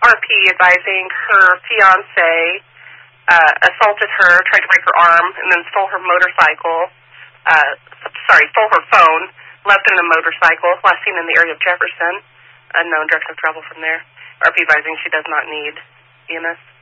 RP advising her fiance assaulted her, tried to break her arm, and then stole her motorcycle. Stole her phone, left it in a motorcycle, last seen in the area of Jefferson. Unknown direction of travel from there. RP advising she does not need EMS.